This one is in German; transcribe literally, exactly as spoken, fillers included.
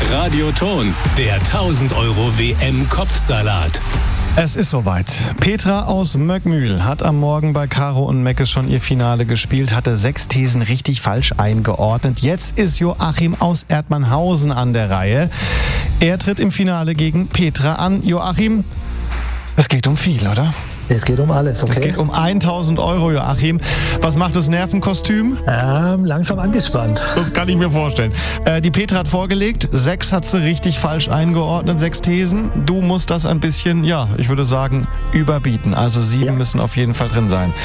Radioton, der tausend Euro W M-Kopfsalat. Es ist soweit. Petra aus Möckmühl hat am Morgen bei Caro und Mecke schon ihr Finale gespielt, hatte sechs Thesen richtig falsch eingeordnet. Jetzt ist Joachim aus Erdmannhausen an der Reihe. Er tritt im Finale gegen Petra an. Joachim, es geht um viel, oder? Es geht um alles, okay? Es geht um tausend Euro, Joachim. Was macht das Nervenkostüm? Ähm, langsam angespannt. Das kann ich mir vorstellen. Äh, die Petra hat vorgelegt, sechs hat sie richtig falsch eingeordnet, sechs Thesen. Du musst das ein bisschen, ja, ich würde sagen, überbieten. Also sieben Ja. müssen auf jeden Fall drin sein.